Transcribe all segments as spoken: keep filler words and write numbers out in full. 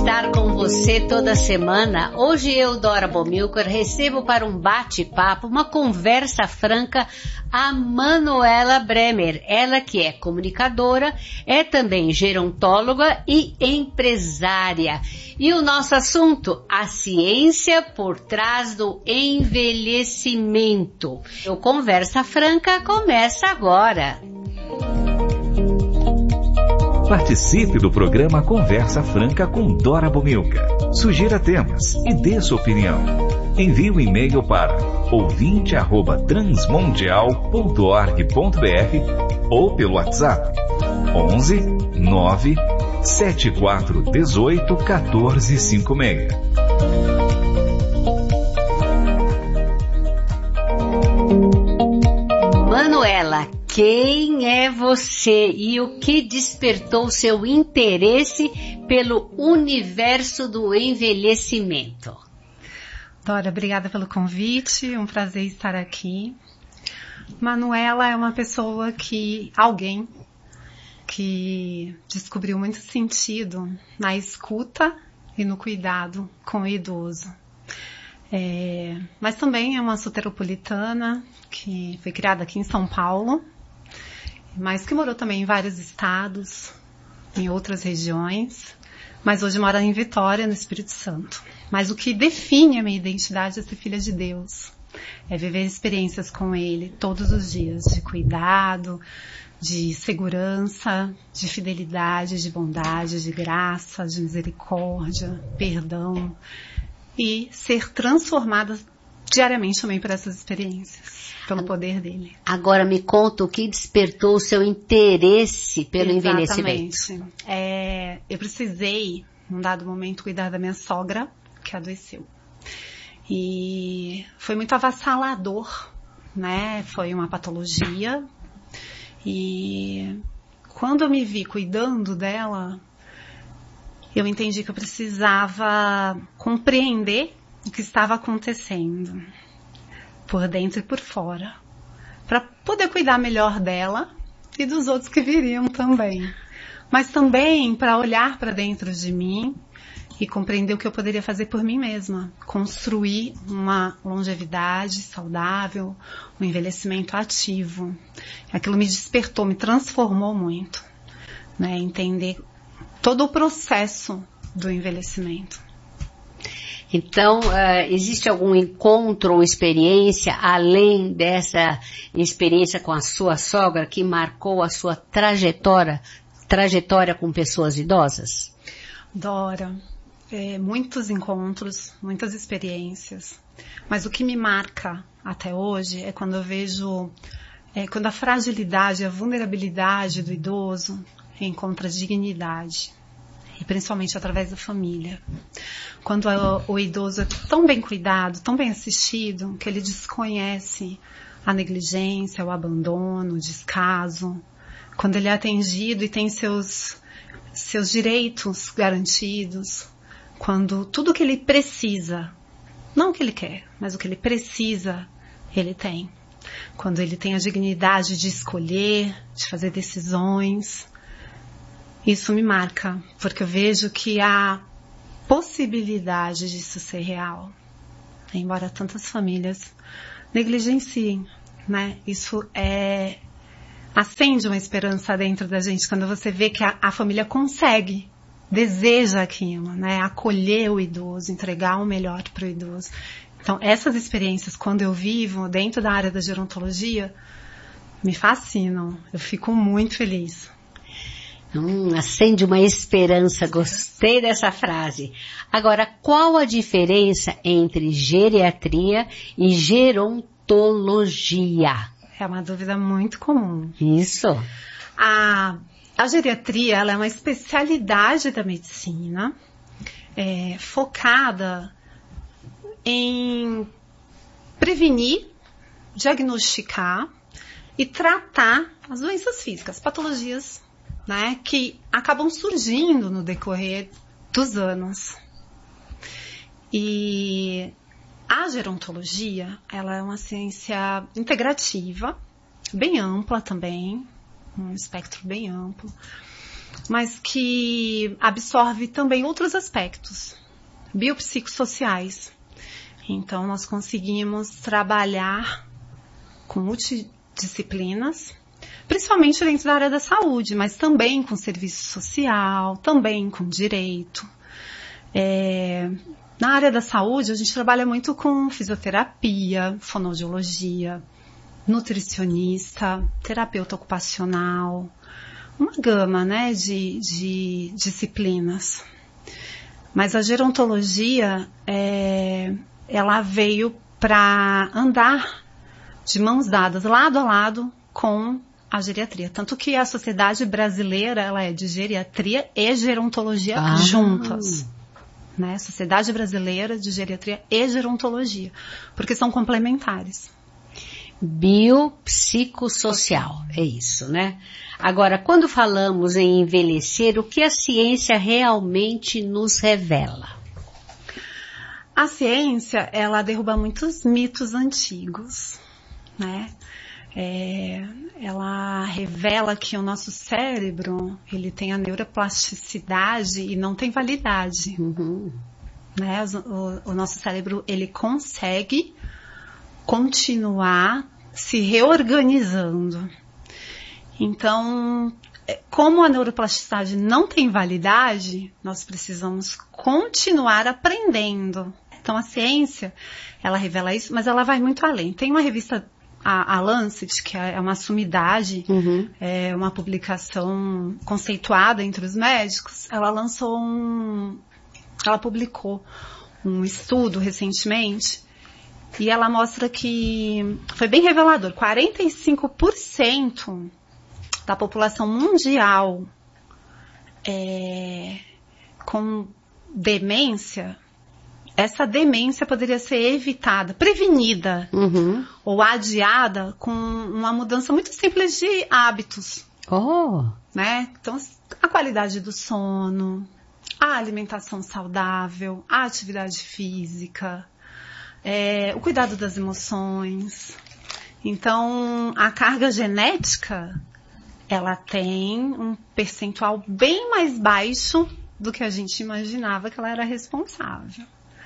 estar com você toda semana. Hoje eu, Dora Bomilcar, recebo para um bate-papo, uma conversa franca, a Manuela Bremer. Ela que é comunicadora, é também gerontóloga e empresária. E o nosso assunto, a ciência por trás do envelhecimento. O Conversa Franca começa agora. Participe do programa Conversa Franca com Dora Bomilcar. Sugira temas e dê sua opinião. Envie um e-mail para ouvinte arroba transmundial ponto org ponto br ou pelo WhatsApp onze nove sete quatro um oito um quatro cinco seis. Manuela, quem é você e o que despertou seu interesse pelo universo do envelhecimento? Dora, obrigada pelo convite, um prazer estar aqui. Manuela é uma pessoa que, alguém que descobriu muito sentido na escuta e no cuidado com o idoso. É, mas também é uma soteropolitana que foi criada aqui em São Paulo, mas que morou também em vários estados, em outras regiões, mas hoje mora em Vitória, no Espírito Santo. Mas o que define a minha identidade é ser filha de Deus, é viver experiências com Ele todos os dias, de cuidado, de segurança, de fidelidade, de bondade, de graça, de misericórdia, perdão, e ser transformada diariamente também por essas experiências, pelo poder dele. Agora me conta o que despertou o seu interesse pelo envelhecimento. Exatamente. É, eu precisei, num dado momento, cuidar da minha sogra, que adoeceu. E foi muito avassalador, né? Foi uma patologia. E quando eu me vi cuidando dela, eu entendi que eu precisava compreender o que estava acontecendo, por dentro e por fora, para poder cuidar melhor dela e dos outros que viriam também. Mas também para olhar para dentro de mim e compreender o que eu poderia fazer por mim mesma, construir uma longevidade saudável, um envelhecimento ativo. Aquilo me despertou, me transformou muito, né? Entender todo o processo do envelhecimento. Então, uh, existe algum encontro ou experiência, além dessa experiência com a sua sogra, que marcou a sua trajetória, trajetória com pessoas idosas? Dora, é, muitos encontros, muitas experiências, mas o que me marca até hoje é quando eu vejo, é, quando a fragilidade, a vulnerabilidade do idoso encontra dignidade, e principalmente através da família. Quando a, o idoso é tão bem cuidado, tão bem assistido, que ele desconhece a negligência, o abandono, o descaso. Quando ele é atendido e tem seus, seus direitos garantidos. Quando tudo que ele precisa, não o que ele quer, mas o que ele precisa, ele tem. Quando ele tem a dignidade de escolher, de fazer decisões. Isso me marca, porque eu vejo que há possibilidade disso ser real. Embora tantas famílias negligenciem, né? Isso é, acende uma esperança dentro da gente, quando você vê que a, a família consegue, deseja aquilo, né? Acolher o idoso, entregar o melhor para o idoso. Então, essas experiências, quando eu vivo dentro da área da gerontologia, me fascinam. Eu fico muito feliz. Hum, acende uma esperança, gostei dessa frase. Agora, qual a diferença entre geriatria e gerontologia? É uma dúvida muito comum. Isso. A, a geriatria, ela é uma especialidade da medicina, é, focada em prevenir, diagnosticar e tratar as doenças físicas, patologias, né, que acabam surgindo no decorrer dos anos. E a gerontologia, ela é uma ciência integrativa, bem ampla também, um espectro bem amplo, mas que absorve também outros aspectos biopsicossociais. Então, nós conseguimos trabalhar com multidisciplinas, principalmente dentro da área da saúde, mas também com serviço social, também com direito. É, na área da saúde, a gente trabalha muito com fisioterapia, fonoaudiologia, nutricionista, terapeuta ocupacional, uma gama, né, de, de disciplinas. Mas a gerontologia, é, ela veio para andar de mãos dadas, lado a lado, com a geriatria. Tanto que a Sociedade Brasileira, ela é de geriatria e gerontologia ah. juntas. Né? Sociedade Brasileira de Geriatria e Gerontologia. Porque são complementares. Biopsicossocial, é isso, né? Agora, quando falamos em envelhecer, o que a ciência realmente nos revela? A ciência, ela derruba muitos mitos antigos, né? É, ela revela que o nosso cérebro, ele tem a neuroplasticidade e não tem validade. Uhum. Né? O, o nosso cérebro, ele consegue continuar se reorganizando. Então, como a neuroplasticidade não tem validade, nós precisamos continuar aprendendo. Então, a ciência, ela revela isso, mas ela vai muito além. Tem uma revista, a, a Lancet, que é uma sumidade, uhum. é uma publicação conceituada entre os médicos, ela lançou um... Ela publicou um estudo recentemente, e ela mostra que foi bem revelador. quarenta e cinco por cento da população mundial é, com demência, essa demência poderia ser evitada, prevenida uhum. ou adiada com uma mudança muito simples de hábitos. Oh. Né? Então, a qualidade do sono, a alimentação saudável, a atividade física, É, o cuidado das emoções. Então, a carga genética, ela tem um percentual bem mais baixo do que a gente imaginava que ela era responsável.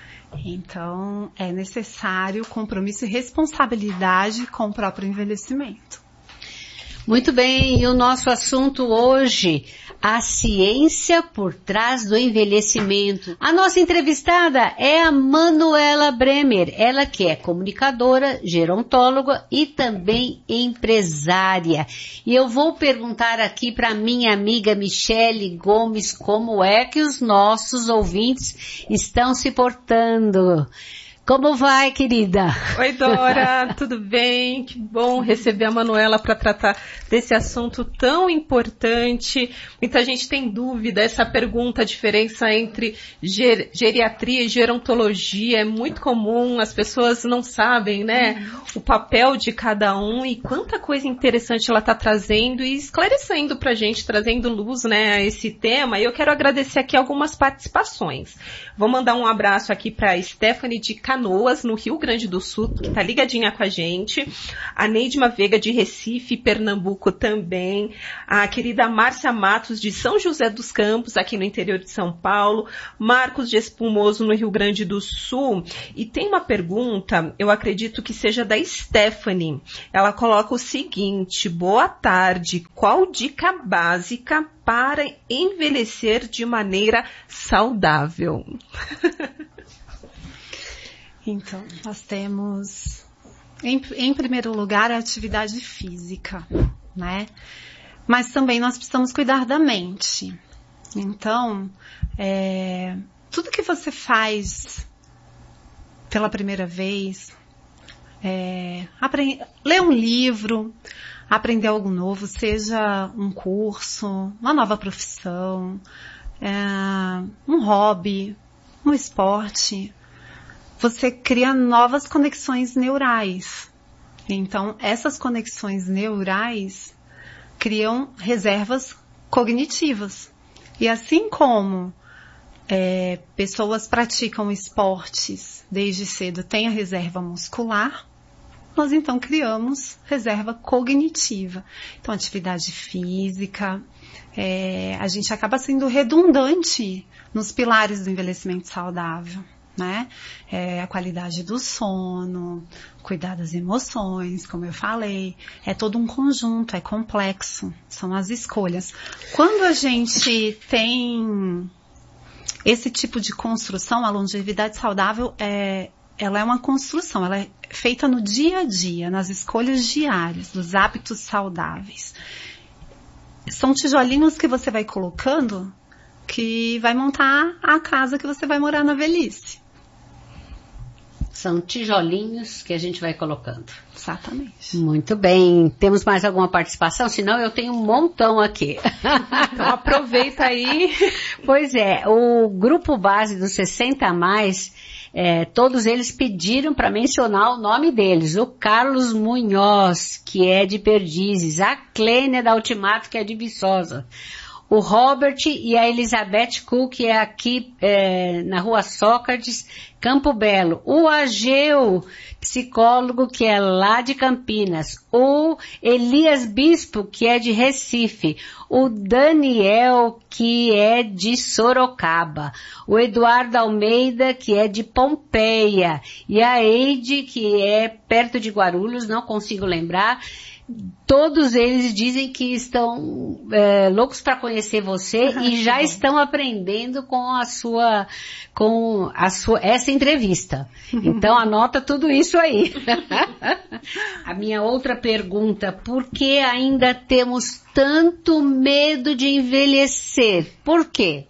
Então, é necessário compromisso e responsabilidade com o próprio envelhecimento. Muito bem, e o nosso assunto hoje, a ciência por trás do envelhecimento. A nossa entrevistada é a Manuela Bremer, ela que é comunicadora, gerontóloga e também empresária. E eu vou perguntar aqui para minha amiga Michele Gomes como é que os nossos ouvintes estão se portando. Como vai, querida? Oi, Dora, tudo bem? Que bom receber a Manuela para tratar desse assunto tão importante. Muita gente tem dúvida, essa pergunta, a diferença entre ger- geriatria e gerontologia é muito comum, as pessoas não sabem, né, o papel de cada um e quanta coisa interessante ela está trazendo e esclarecendo para a gente, trazendo luz, né, a esse tema. E eu quero agradecer aqui algumas participações. Vou mandar um abraço aqui para a Stephanie de Canoas, no Rio Grande do Sul, que tá ligadinha com a gente. A Neidma Veiga de Recife, Pernambuco também. A querida Márcia Matos de São José dos Campos, aqui no interior de São Paulo. Marcos de Espumoso, no Rio Grande do Sul. E tem uma pergunta, eu acredito que seja da Stephanie. Ela coloca o seguinte: boa tarde, qual dica básica para envelhecer de maneira saudável? Então, nós temos, em, em primeiro lugar, a atividade física, né? Mas também nós precisamos cuidar da mente. Então, é, tudo que você faz pela primeira vez, é, aprend, ler um livro, aprender algo novo, seja um curso, uma nova profissão, é, um hobby, um esporte, você cria novas conexões neurais. Então, essas conexões neurais criam reservas cognitivas. E assim como é, pessoas praticam esportes desde cedo, tem a reserva muscular, nós então criamos reserva cognitiva. Então, atividade física, é, a gente acaba sendo redundante nos pilares do envelhecimento saudável, né? É, a qualidade do sono, cuidar das emoções, como eu falei, é todo um conjunto, é complexo, são as escolhas. Quando a gente tem esse tipo de construção, a longevidade saudável é ela é uma construção, ela é feita no dia a dia, nas escolhas diárias, dos hábitos saudáveis. São tijolinhos que você vai colocando que vai montar a casa que você vai morar na velhice. São tijolinhos que a gente vai colocando. Exatamente. Muito bem. Temos mais alguma participação? Senão eu tenho um montão aqui. Então aproveita aí. Pois é, o grupo base dos sessenta a mais... É, todos eles pediram para mencionar o nome deles. O Carlos Munhoz, que é de Perdizes. A Clênia da Ultimato, que é de Viçosa. O Robert e a Elizabeth Kuhl, que é aqui é, na Rua Sócrates, Campo Belo. O Ageu, psicólogo, que é lá de Campinas. O Elias Bispo, que é de Recife. O Daniel, que é de Sorocaba. O Eduardo Almeida, que é de Pompeia. E a Eide, que é perto de Guarulhos, não consigo lembrar. Todos eles dizem que estão é, loucos para conhecer você e já estão aprendendo com a sua, com a sua, essa entrevista. Então anota tudo isso aí. A minha outra pergunta, por que ainda temos tanto medo de envelhecer? Por quê?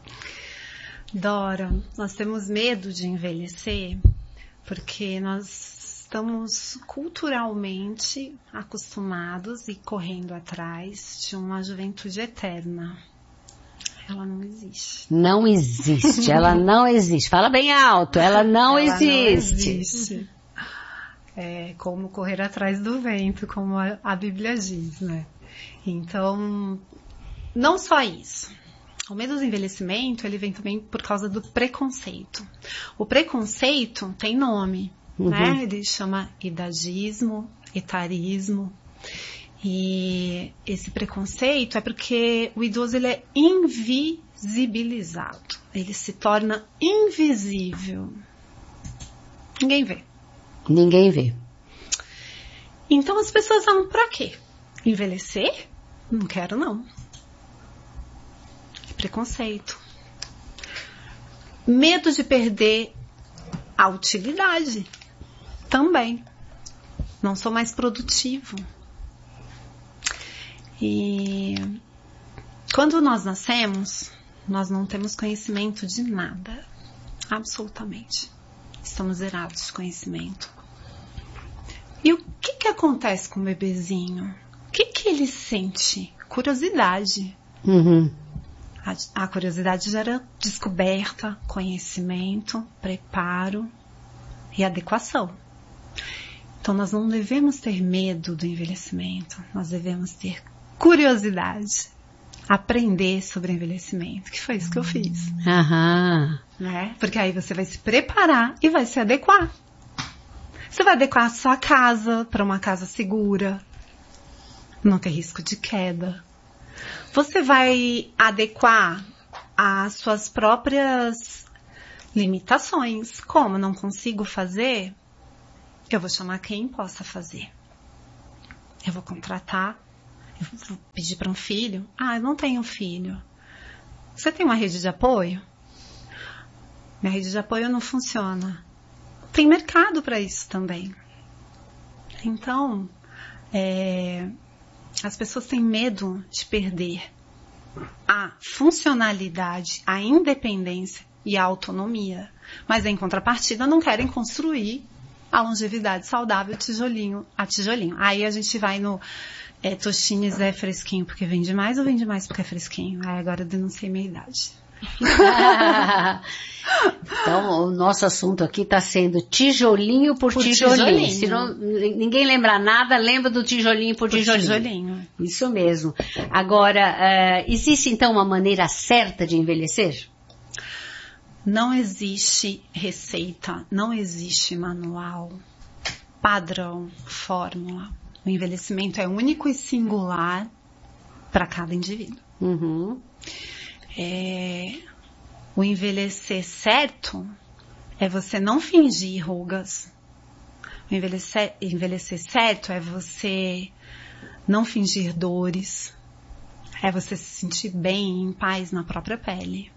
Dora, nós temos medo de envelhecer porque nós estamos culturalmente acostumados e correndo atrás de uma juventude eterna. Ela não existe. Não existe, ela não existe. Fala bem alto, ela não ela existe. Não existe. É como correr atrás do vento, como a, a Bíblia diz, né? Então, não só isso. O medo do envelhecimento, ele vem também por causa do preconceito. O preconceito tem nome. Uhum. Né? Ele chama idadismo, etarismo. E esse preconceito é porque o idoso ele é invisibilizado. Ele se torna invisível. Ninguém vê. Ninguém vê. Então as pessoas falam, pra quê? Envelhecer? Não quero não. Preconceito. Medo de perder a utilidade. Também. Não sou mais produtivo. E quando nós nascemos, nós não temos conhecimento de nada. Absolutamente. Estamos zerados de conhecimento. E o que que acontece com o bebezinho? O que que ele sente? Curiosidade. Uhum. A, a curiosidade gera descoberta, conhecimento, preparo e adequação. Então nós não devemos ter medo do envelhecimento, nós devemos ter curiosidade, aprender sobre envelhecimento, que foi isso que eu fiz. Aham. Né? Porque aí você vai se preparar e vai se adequar. Você vai adequar a sua casa para uma casa segura, não ter risco de queda. Você vai adequar às suas próprias limitações. Como não consigo fazer, eu vou chamar quem possa fazer. Eu vou contratar, eu vou pedir para um filho. Ah, eu não tenho filho. Você tem uma rede de apoio? Minha rede de apoio não funciona. Tem mercado para isso também. Então, é... as pessoas têm medo de perder a funcionalidade, a independência e a autonomia. Mas, em contrapartida, não querem construir a longevidade saudável tijolinho a tijolinho. Aí a gente vai no é, Tostines é fresquinho porque vende mais ou vende mais porque é fresquinho? Aí agora eu denunciei minha idade. Então, o nosso assunto aqui está sendo tijolinho por, por tijolinho. tijolinho. Se não, ninguém lembra nada, lembra do tijolinho por, por tijolinho. tijolinho. Isso mesmo. Agora, uh, existe então uma maneira certa de envelhecer? Não existe receita, não existe manual padrão, fórmula. O envelhecimento é único e singular para cada indivíduo. Uhum. É, o envelhecer certo é você não fingir rugas. O envelhecer, envelhecer certo é você não fingir dores. É você se sentir bem, em paz na própria pele.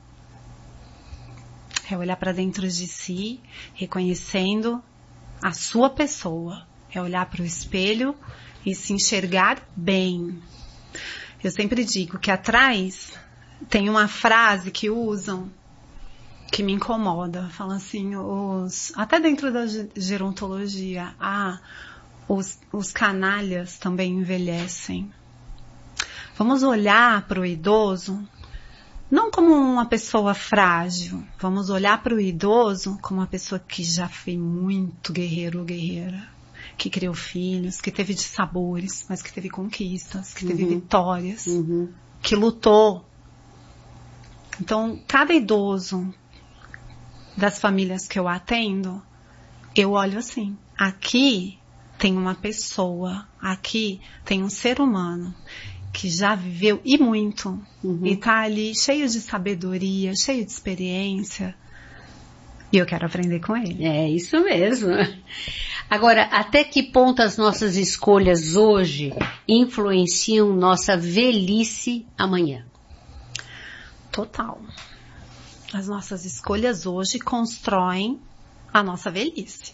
É olhar para dentro de si, reconhecendo a sua pessoa. É olhar para o espelho e se enxergar bem. Eu sempre digo que atrás tem uma frase que usam que me incomoda. Falam assim, os, até dentro da gerontologia, ah, os, os canalhas também envelhecem. Vamos olhar para o idoso não como uma pessoa frágil. Vamos olhar para o idoso como uma pessoa que já foi muito guerreiro ou guerreira. Que criou filhos, que teve dissabores, mas que teve conquistas, que teve uhum. vitórias, uhum. que lutou. Então, cada idoso das famílias que eu atendo, eu olho assim, aqui tem uma pessoa, aqui tem um ser humano que já viveu e muito, uhum. e tá ali cheio de sabedoria, cheio de experiência, e eu quero aprender com ele. É isso mesmo. Agora, até que ponto as nossas escolhas hoje influenciam nossa velhice amanhã? Total. As nossas escolhas hoje constroem a nossa velhice.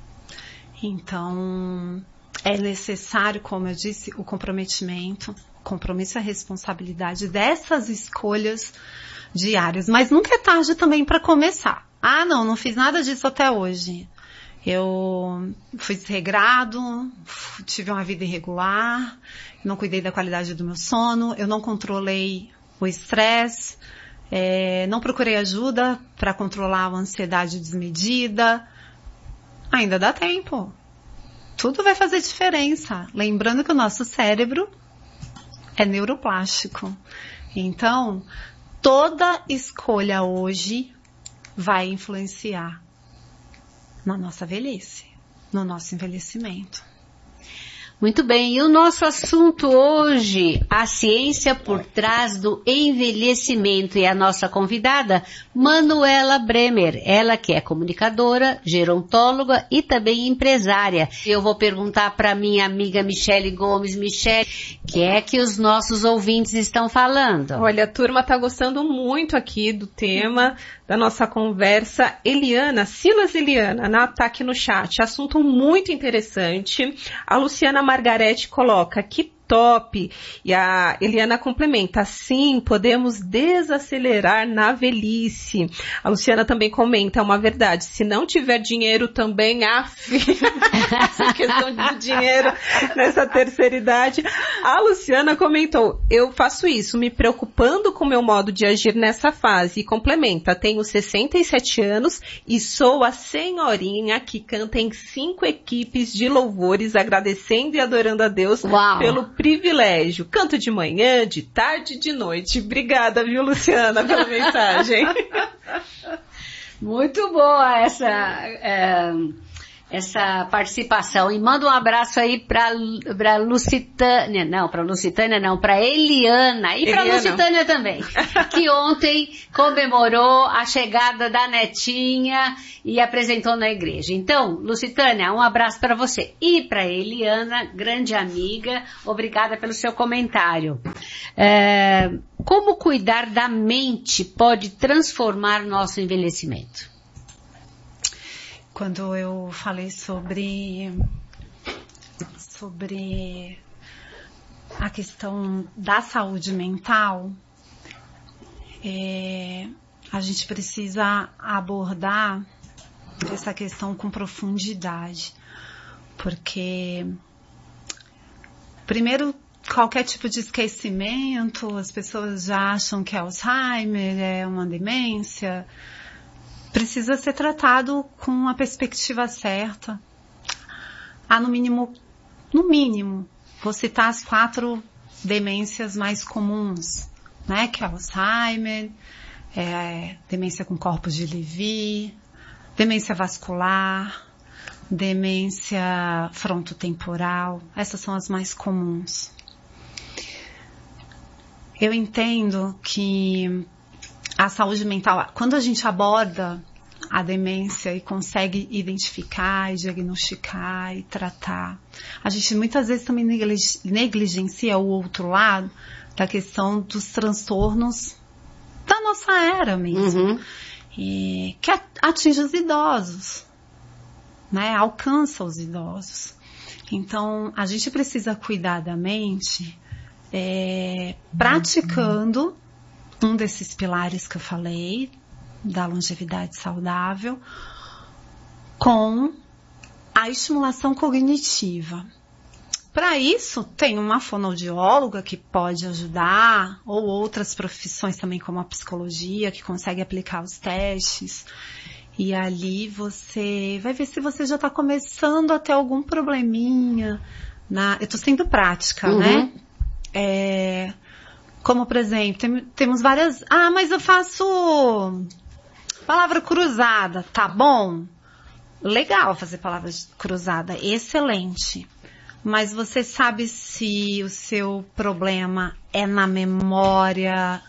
Então, é necessário, como eu disse, o comprometimento, o compromisso e a responsabilidade dessas escolhas diárias. Mas nunca é tarde também para começar. Ah, não, não fiz nada disso até hoje. Eu fui desregrado, tive uma vida irregular, não cuidei da qualidade do meu sono, eu não controlei o estresse, é, não procurei ajuda para controlar a ansiedade desmedida. Ainda dá tempo. Tudo vai fazer diferença. Lembrando que o nosso cérebro é neuroplástico. Então, toda escolha hoje vai influenciar na nossa velhice, no nosso envelhecimento. Muito bem, e o nosso assunto hoje, a ciência por trás do envelhecimento, e a nossa convidada, Manuela Bremer, ela que é comunicadora, gerontóloga e também empresária. Eu vou perguntar para minha amiga Michele Gomes. Michele, o que é que os nossos ouvintes estão falando? Olha, a turma está gostando muito aqui do tema da nossa conversa. Eliana, Silas Eliana, na, tá aqui no chat, assunto muito interessante. A Luciana Margarete coloca, que top! E a Eliana complementa, sim, podemos desacelerar na velhice. A Luciana também comenta, é uma verdade, se não tiver dinheiro também, af, essa questão do dinheiro nessa terceira idade. A Luciana comentou, eu faço isso, me preocupando com o meu modo de agir nessa fase. E complementa, tenho sessenta e sete anos e sou a senhorinha que canta em cinco equipes de louvores, agradecendo e adorando a Deus. Uau. Pelo privilégio. Canto de manhã, de tarde e de noite. Obrigada, viu, Luciana, pela mensagem. Muito boa essa, é, essa participação. E manda um abraço aí pra, pra Lucitânia, não, pra Lucitânia não, pra Eliana. E pra Eliana. Lucitânia também, que ontem comemorou a chegada da netinha e apresentou na igreja. Então, Lucitânia, um abraço para você. E para Eliana, grande amiga, obrigada pelo seu comentário. É, como cuidar da mente pode transformar nosso envelhecimento? Quando eu falei sobre, sobre a questão da saúde mental, é, a gente precisa abordar essa questão com profundidade, porque primeiro, qualquer tipo de esquecimento, as pessoas já acham que é Alzheimer, é uma demência, precisa ser tratado com a perspectiva certa. Há no mínimo, no mínimo, vou citar as quatro demências mais comuns, né, que é Alzheimer, é, demência com corpos de Levy, demência vascular, demência frontotemporal, essas são as mais comuns. Eu entendo que a saúde mental, quando a gente aborda a demência e consegue identificar, e diagnosticar e tratar, a gente muitas vezes também negligencia o outro lado da questão dos transtornos da nossa era mesmo, uhum. e que atinge os idosos, né? Alcança os idosos. Então, a gente precisa cuidar da mente é, praticando um desses pilares que eu falei, da longevidade saudável, com a estimulação cognitiva. Para isso, tem uma fonoaudióloga que pode ajudar, ou outras profissões também, como a psicologia, que consegue aplicar os testes. E ali você vai ver se você já está começando a ter algum probleminha. Na... Eu estou sendo prática, uhum. né? É... Como, por exemplo, tem, temos várias... Ah, mas eu faço palavra cruzada, tá bom? Legal fazer palavra cruzada, excelente. Mas você sabe se o seu problema é na memória,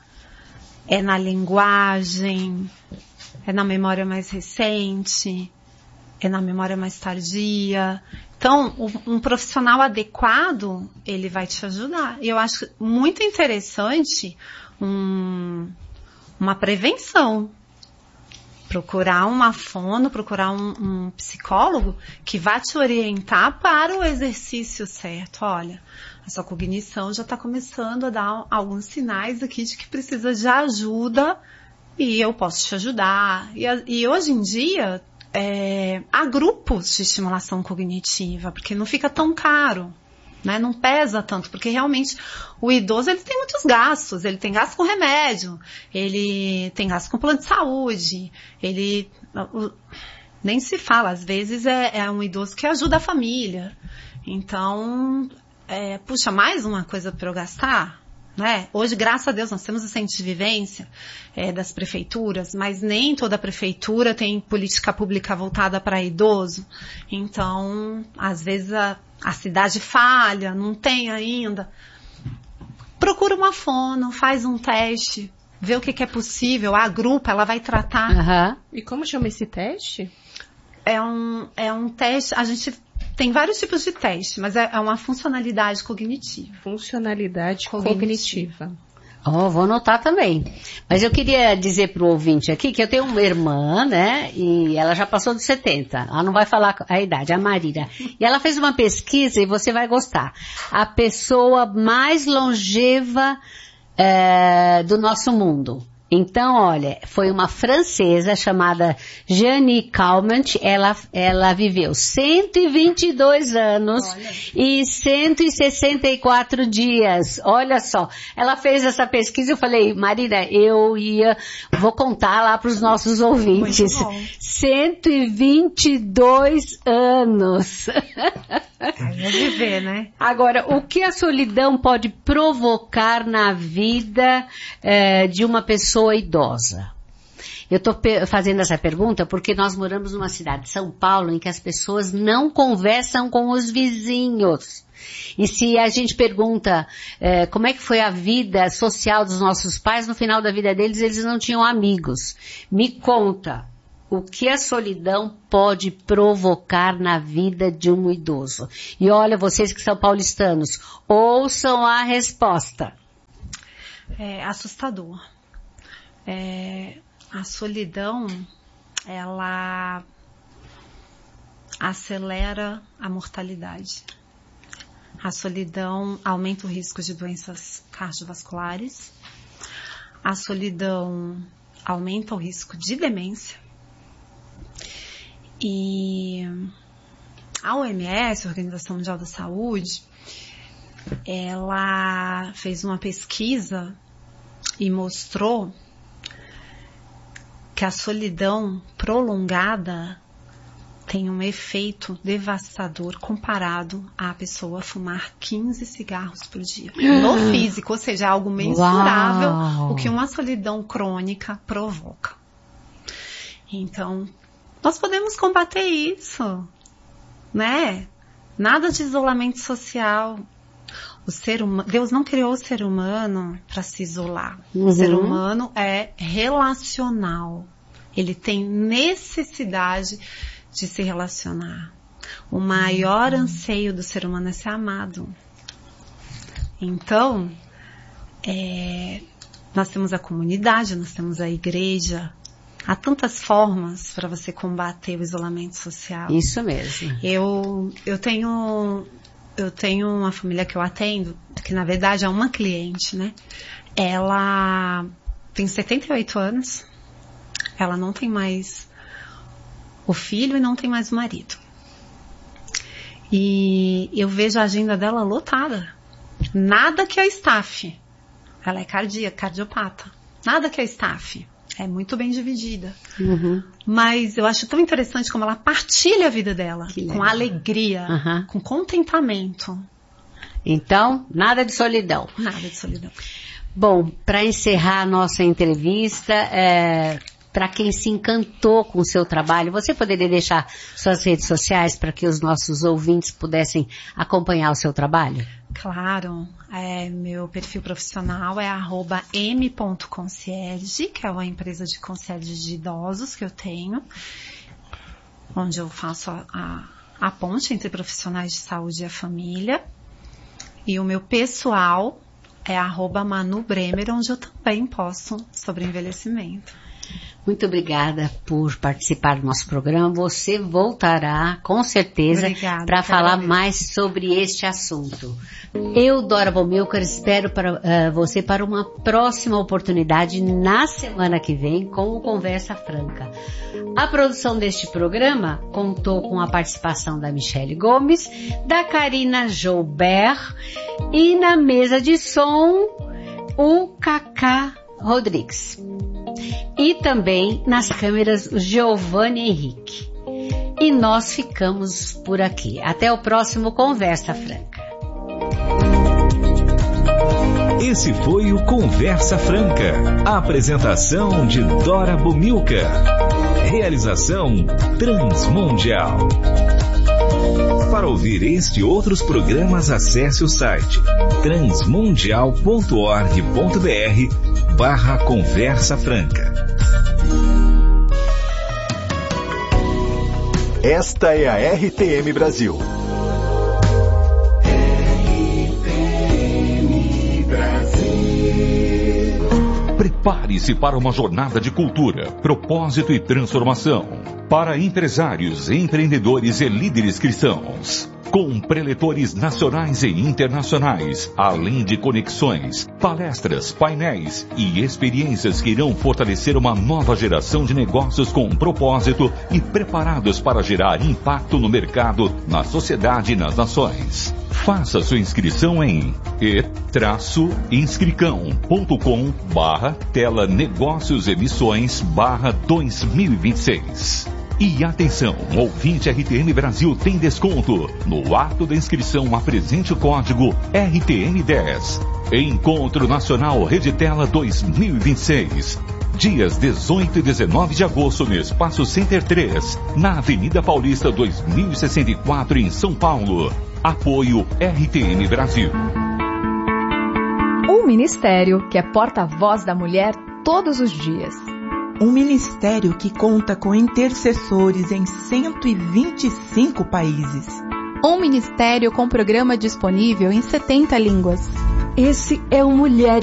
é na linguagem, é na memória mais recente, é na memória mais tardia. Então, um profissional adequado, ele vai te ajudar. E eu acho muito interessante um, uma prevenção. Procurar uma fono, procurar um, um psicólogo que vá te orientar para o exercício certo. Olha, a sua cognição já está começando a dar alguns sinais aqui de que precisa de ajuda e eu posso te ajudar. E, e hoje em dia, é, há grupos de estimulação cognitiva, porque não fica tão caro. Né, não pesa tanto, porque realmente o idoso ele tem muitos gastos, ele tem gasto com remédio, ele tem gasto com plano de saúde, ele o, nem se fala, às vezes é, é um idoso que ajuda a família, então é, puxa, mais uma coisa para eu gastar, né? Hoje, graças a Deus, nós temos o centro de vivência é, das prefeituras, mas nem toda prefeitura tem política pública voltada para idoso, então às vezes a A cidade falha, não tem ainda. Procura uma fono, faz um teste, vê o que, que é possível. A grupa, ela vai tratar. Uhum. E como chama esse teste? É um, é um teste, a gente tem vários tipos de teste, mas é, é uma funcionalidade cognitiva. Funcionalidade cognitiva. cognitiva. Oh, vou anotar também. Mas eu queria dizer para o ouvinte aqui que eu tenho uma irmã, né, e ela já passou dos setenta. Ela não vai falar a idade, a Marília. E ela fez uma pesquisa e você vai gostar. A pessoa mais longeva é, do nosso mundo. Então, olha, foi uma francesa chamada Jeanne Calment, ela, ela viveu cento e vinte e dois anos olha. E cento e sessenta e quatro dias, olha só. Ela fez essa pesquisa, eu falei, Marina, eu ia, vou contar lá para os nossos ouvintes. cento e vinte e dois anos. Aí é viver, né? Agora, o que a solidão pode provocar na vida é, de uma pessoa idosa? Eu estou fazendo essa pergunta porque nós moramos numa cidade de São Paulo em que as pessoas não conversam com os vizinhos. E se a gente pergunta é, como é que foi a vida social dos nossos pais, no final da vida deles, eles não tinham amigos. Me conta. O que a solidão pode provocar na vida de um idoso? E olha, vocês que são paulistanos, ouçam a resposta. É assustador. É, a solidão, ela acelera a mortalidade. A solidão aumenta o risco de doenças cardiovasculares. A solidão aumenta o risco de demência. E a O M S, a Organização Mundial da Saúde, ela fez uma pesquisa e mostrou que a solidão prolongada tem um efeito devastador comparado à pessoa fumar quinze cigarros por dia. No físico, ou seja, algo mensurável Uau. O que uma solidão crônica provoca. Então, nós podemos combater isso. né? Nada de isolamento social. O ser humano, Deus não criou o ser humano para se isolar. Uhum. O ser humano é relacional. Ele tem necessidade de se relacionar. O maior uhum. anseio do ser humano é ser amado. Então, é, nós temos a comunidade, nós temos a igreja. Há tantas formas para você combater o isolamento social. Isso mesmo. Eu, eu tenho, eu tenho uma família que eu atendo, que na verdade é uma cliente, né? Ela tem setenta e oito anos, ela não tem mais o filho e não tem mais o marido. E eu vejo a agenda dela lotada. Nada que a staff. Ela é cardíaca, cardiopata. Nada que a staff. É muito bem dividida. Uhum. Mas eu acho tão interessante como ela partilha a vida dela. Com alegria, uhum. com contentamento. Então, nada de solidão. Nada de solidão. Bom, para encerrar a nossa entrevista, é, para quem se encantou com o seu trabalho, você poderia deixar suas redes sociais para que os nossos ouvintes pudessem acompanhar o seu trabalho? Claro, é, meu perfil profissional é arroba m ponto concierge, que é uma empresa de concierge de idosos que eu tenho, onde eu faço a, a, a ponte entre profissionais de saúde e a família. E o meu pessoal é arroba Manu Bremer, onde eu também posto sobre envelhecimento. Muito obrigada por participar do nosso programa. Você voltará, com certeza, para falar mais sobre este assunto. Eu, Dora Bomilcar, espero para, uh, você para uma próxima oportunidade na semana que vem com o Conversa Franca. A produção deste programa contou com a participação da Michele Gomes, da Karina Joubert e na mesa de som o Cacá Rodrigues. E também nas câmeras o Giovanni Henrique. E nós ficamos por aqui. Até o próximo Conversa Franca. Esse foi o Conversa Franca. A apresentação de Dora Bomilcar. Realização Transmundial. Para ouvir este e outros programas, acesse o site transmundial ponto org ponto br barra Conversa Franca. Esta é a R T M Brasil. R T M Brasil. Prepare-se para uma jornada de cultura, propósito e transformação. Para empresários, empreendedores e líderes cristãos. Com preletores nacionais e internacionais, além de conexões, palestras, painéis e experiências que irão fortalecer uma nova geração de negócios com propósito e preparados para gerar impacto no mercado, na sociedade e nas nações. Faça sua inscrição em e inscricão ponto com barra tela negócios emissões barra dois mil e vinte e seis. E atenção, ouvinte R T M Brasil tem desconto. No ato da inscrição, apresente o código R T M dez. Encontro Nacional Reditela dois mil e vinte e seis. Dias dezoito e dezenove de agosto no Espaço Center três, na Avenida Paulista dois mil e sessenta e quatro, em São Paulo. Apoio R T M Brasil. Um ministério que é porta-voz da mulher todos os dias. Um ministério que conta com intercessores em cento e vinte e cinco países. Um ministério com programa disponível em setenta línguas. Esse é o Mulher